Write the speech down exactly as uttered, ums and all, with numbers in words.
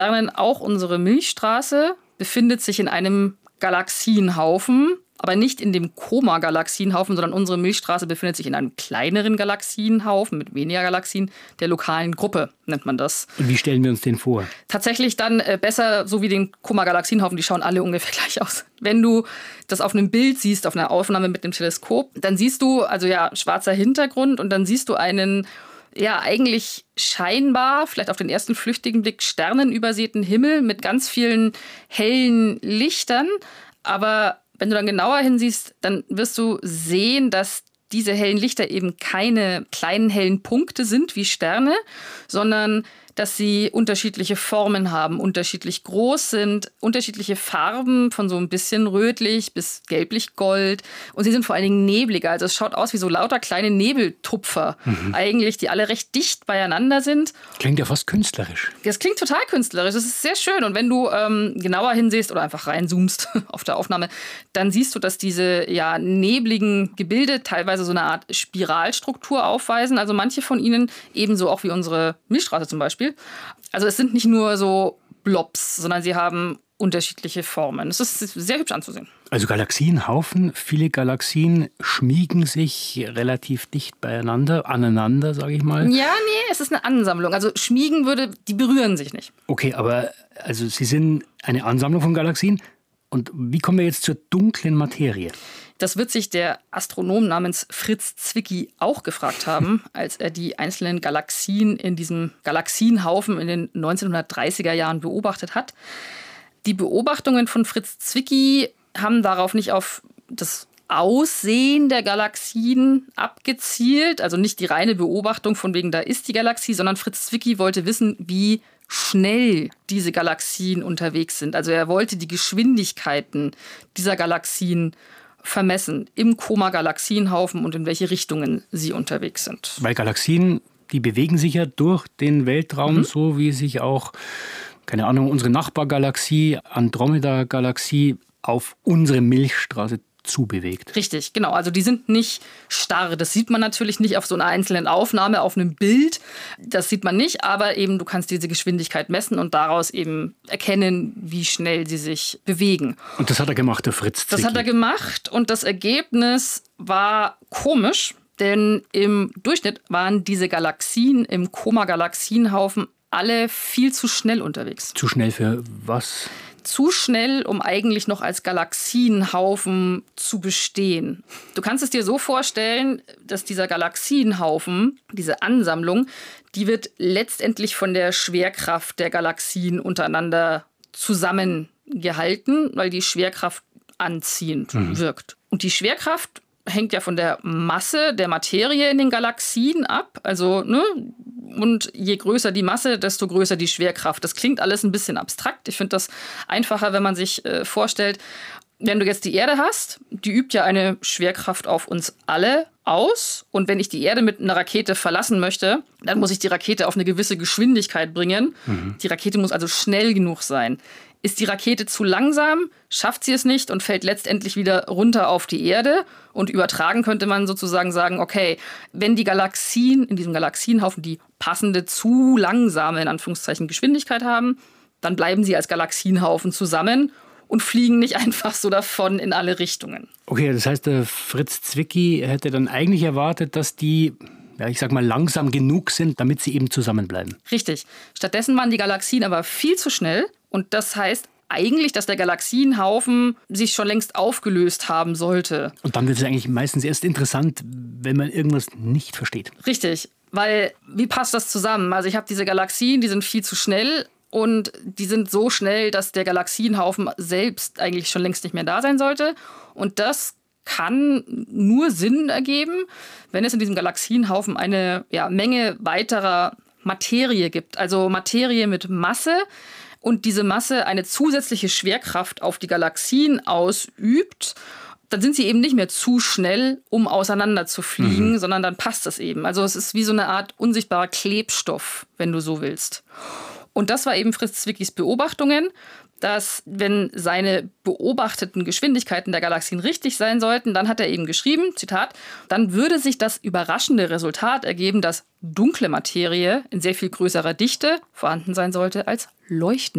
Auch unsere Milchstraße befindet sich in einem Galaxienhaufen, aber nicht in dem Coma-Galaxienhaufen, sondern unsere Milchstraße befindet sich in einem kleineren Galaxienhaufen mit weniger Galaxien, der lokalen Gruppe nennt man das. Und wie stellen wir uns den vor? Tatsächlich dann äh, besser so wie den Coma-Galaxienhaufen, die schauen alle ungefähr gleich aus. Wenn du das auf einem Bild siehst, auf einer Aufnahme mit dem Teleskop, dann siehst du, also ja, schwarzer Hintergrund und dann siehst du einen, ja, eigentlich scheinbar, vielleicht auf den ersten flüchtigen Blick, sternenübersäten Himmel mit ganz vielen hellen Lichtern, aber wenn du dann genauer hinsiehst, dann wirst du sehen, dass diese hellen Lichter eben keine kleinen hellen Punkte sind wie Sterne, sondern dass sie unterschiedliche Formen haben, unterschiedlich groß sind, unterschiedliche Farben von so ein bisschen rötlich bis gelblich-gold. Und sie sind vor allen Dingen nebliger. Also es schaut aus wie so lauter kleine Nebeltupfer mhm. eigentlich, die alle recht dicht beieinander sind. Klingt ja fast künstlerisch. Das klingt total künstlerisch. Das ist sehr schön. Und wenn du ähm, genauer hinsiehst oder einfach reinzoomst auf der Aufnahme, dann siehst du, dass diese ja, nebligen Gebilde teilweise so eine Art Spiralstruktur aufweisen. Also manche von ihnen ebenso auch wie unsere Milchstraße zum Beispiel. Also es sind nicht nur so Blobs, sondern sie haben unterschiedliche Formen. Es ist sehr hübsch anzusehen. Also Galaxienhaufen, viele Galaxien schmiegen sich relativ dicht beieinander, aneinander, sage ich mal. Ja, nee, es ist eine Ansammlung. Also schmiegen würde, die berühren sich nicht. Okay, aber also sie sind eine Ansammlung von Galaxien. Und wie kommen wir jetzt zur dunklen Materie? Das wird sich der Astronom namens Fritz Zwicky auch gefragt haben, als er die einzelnen Galaxien in diesem Galaxienhaufen in den neunzehnhundertdreißiger Jahren beobachtet hat. Die Beobachtungen von Fritz Zwicky haben darauf nicht auf das Aussehen der Galaxien abgezielt, also nicht die reine Beobachtung von wegen, da ist die Galaxie, sondern Fritz Zwicky wollte wissen, wie schnell diese Galaxien unterwegs sind. Also er wollte die Geschwindigkeiten dieser Galaxien vermessen im Coma-Galaxienhaufen und in welche Richtungen sie unterwegs sind. Weil Galaxien, die bewegen sich ja durch den Weltraum, mhm. so wie sich auch, keine Ahnung, unsere Nachbargalaxie, Andromeda-Galaxie, auf unsere Milchstraße zubewegt. Richtig, genau. Also die sind nicht starr. Das sieht man natürlich nicht auf so einer einzelnen Aufnahme, auf einem Bild. Das sieht man nicht, aber eben du kannst diese Geschwindigkeit messen und daraus eben erkennen, wie schnell sie sich bewegen. Und das hat er gemacht, der Fritz Zwicky. Das hat er gemacht und das Ergebnis war komisch, denn im Durchschnitt waren diese Galaxien im Coma-Galaxienhaufen alle viel zu schnell unterwegs. Zu schnell für was? Zu schnell, um eigentlich noch als Galaxienhaufen zu bestehen. Du kannst es dir so vorstellen, dass dieser Galaxienhaufen, diese Ansammlung, die wird letztendlich von der Schwerkraft der Galaxien untereinander zusammengehalten, weil die Schwerkraft anziehend mhm. wirkt. Und die Schwerkraft hängt ja von der Masse der Materie in den Galaxien ab. Also, ne? Und je größer die Masse, desto größer die Schwerkraft. Das klingt alles ein bisschen abstrakt. Ich finde das einfacher, wenn man sich äh, vorstellt, wenn du jetzt die Erde hast, die übt ja eine Schwerkraft auf uns alle aus. Und wenn ich die Erde mit einer Rakete verlassen möchte, dann muss ich die Rakete auf eine gewisse Geschwindigkeit bringen. Mhm. Die Rakete muss also schnell genug sein. Ist die Rakete zu langsam, schafft sie es nicht und fällt letztendlich wieder runter auf die Erde. Und übertragen könnte man sozusagen sagen, okay, wenn die Galaxien in diesem Galaxienhaufen die passende, zu langsame, in Anführungszeichen, Geschwindigkeit haben, dann bleiben sie als Galaxienhaufen zusammen und fliegen nicht einfach so davon in alle Richtungen. Okay, das heißt, der Fritz Zwicky hätte dann eigentlich erwartet, dass die, ja, ich sag mal, langsam genug sind, damit sie eben zusammenbleiben. Richtig. Stattdessen waren die Galaxien aber viel zu schnell. Und das heißt eigentlich, dass der Galaxienhaufen sich schon längst aufgelöst haben sollte. Und dann wird es eigentlich meistens erst interessant, wenn man irgendwas nicht versteht. Richtig, weil wie passt das zusammen? Also ich habe diese Galaxien, die sind viel zu schnell und die sind so schnell, dass der Galaxienhaufen selbst eigentlich schon längst nicht mehr da sein sollte. Und das kann nur Sinn ergeben, wenn es in diesem Galaxienhaufen eine ja, Menge weiterer Materie gibt. Also Materie mit Masse. Und diese Masse eine zusätzliche Schwerkraft auf die Galaxien ausübt, dann sind sie eben nicht mehr zu schnell, um auseinander zu fliegen, mhm. sondern dann passt das eben. Also es ist wie so eine Art unsichtbarer Klebstoff, wenn du so willst. Und das war eben Fritz Zwickys Beobachtungen, dass wenn seine beobachteten Geschwindigkeiten der Galaxien richtig sein sollten, dann hat er eben geschrieben, Zitat, dann würde sich das überraschende Resultat ergeben, dass dunkle Materie in sehr viel größerer Dichte vorhanden sein sollte als leuchtende